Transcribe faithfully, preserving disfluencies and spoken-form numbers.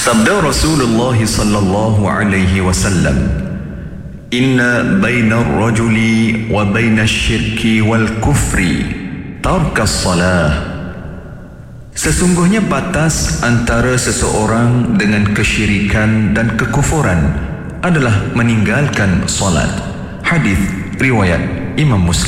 Sabda Rasulullah sallallahu alaihi wasallam, "Inna baina ar-rajuli wa baina asy-syirki wal kufri tarkas salah." Sesungguhnya batas antara seseorang dengan kesyirikan dan kekufuran adalah meninggalkan solat. Hadis riwayat Imam Muslim.